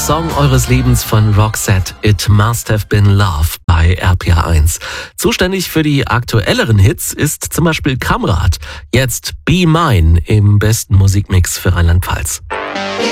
Song eures Lebens von Roxette, It Must Have Been Love bei RPA1. Zuständig für die aktuelleren Hits ist zum Beispiel Kamrat. Jetzt Be Mine im besten Musikmix für Rheinland-Pfalz.